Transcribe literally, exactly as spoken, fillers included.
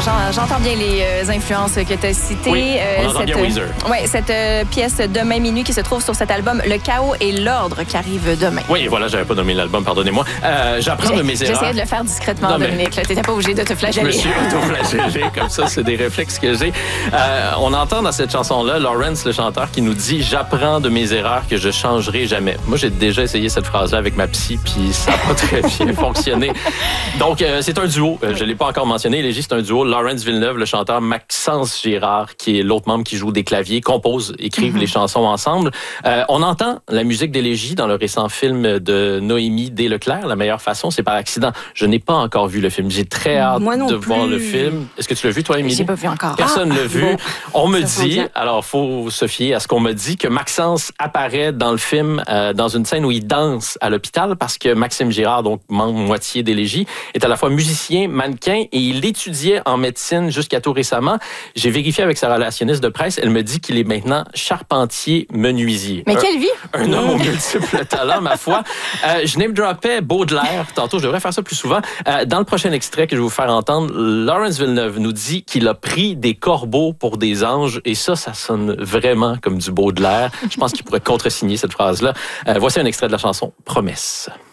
j'en- j'entends bien les euh, influences que tu as citées. Oui, on entend cette, bien Weezer. Oui, cette euh, pièce Demain minuit qui se trouve sur cet album Le chaos et l'ordre qui arrive demain. Oui, voilà, j'avais pas nommé l'album, pardonnez-moi. Euh, j'apprends de mes erreurs. J'essayais de le faire discrètement, Non, mais- Dominique. Tu n'étais pas obligé de te Je me flageller. suis auto-flagellé, comme ça, c'est des réflexes que j'ai. Euh, on entend dans cette chanson-là Lawrence, le chanteur, qui nous dit « J'apprends de mes erreurs que je changerai jamais ». Moi, j'ai déjà essayé cette phrase-là avec ma psy, puis ça n'a pas très bien fonctionné. Donc, euh, c'est un duo. Euh, je ne l'ai pas encore mentionné. Légie, c'est un duo. Lawrence Villeneuve, le chanteur, Maxence Girard, qui est l'autre membre qui joue des claviers, compose, écrivent mm-hmm. les chansons ensemble. Euh, on entend la musique d'Élégie dans le récent film de Noémie D. Leclerc, La meilleure façon, c'est par accident. Je n'ai pas encore vu le film. J'ai très hâte de plus. voir le film. Est-ce que tu l'as vu, toi, Émilie? J'ai pas vu encore. Personne ne ah, l'a vu. Bon. On me Ça dit, alors faut se fier à ce qu'on me dit, que Maxence apparaît dans le film euh, dans une scène où il danse à l'hôpital parce que Maxime Girard, donc membre moitié d'Élégie, est à la fois musicien, mannequin et il étudiait en médecine jusqu'à tout récemment. J'ai vérifié avec sa relationniste de presse. Elle me dit qu'il est maintenant charpentier menuisier. Mais un, quelle vie! Un homme aux multiples talents, ma foi. Euh, je name droppais Baudelaire tantôt. Je devrais faire ça plus souvent. Euh, dans le prochain extrait que je vais vous faire entendre, Lawrence Villeneuve nous dit qu'il a pris des corbeaux pour des anges et ça, ça sonne vraiment comme du Baudelaire. Je pense qu'il pourrait contresigner cette phrase-là. Euh, voici un extrait de la chanson Promesse.